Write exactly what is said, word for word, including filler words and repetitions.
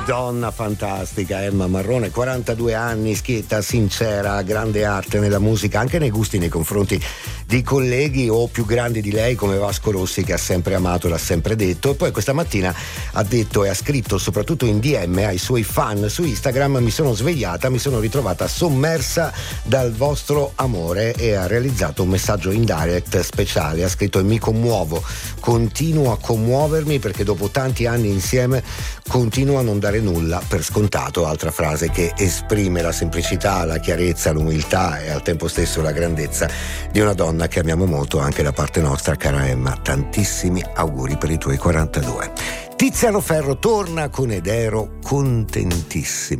Donna fantastica, Emma Marrone, quarantadue anni, schietta, sincera, grande arte nella musica, anche nei gusti nei confronti di colleghi o più grandi di lei come Vasco Rossi, che ha sempre amato, l'ha sempre detto. E poi questa mattina ha detto e ha scritto soprattutto in D M ai suoi fan su Instagram: mi sono svegliata, mi sono ritrovata sommersa dal vostro amore, e ha realizzato un messaggio in direct speciale. Ha scritto: e mi commuovo, continuo a commuovermi perché dopo tanti anni insieme continuo a non dare nulla per scontato. Altra frase che esprime la semplicità, la chiarezza, l'umiltà e al tempo stesso la grandezza di una donna che amiamo molto anche da parte nostra. Cara Emma, tantissimi auguri per i tuoi quarantadue. Tiziano Ferro torna con Ed ero contentissimo.